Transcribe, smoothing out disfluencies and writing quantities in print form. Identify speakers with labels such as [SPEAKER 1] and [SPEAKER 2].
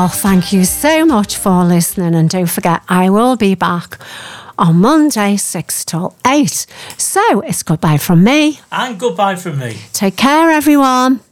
[SPEAKER 1] Well, thank you so much for listening, and don't forget, I will be back on Monday 6 till 8. So it's goodbye from me.
[SPEAKER 2] And goodbye from me.
[SPEAKER 1] Take care, everyone.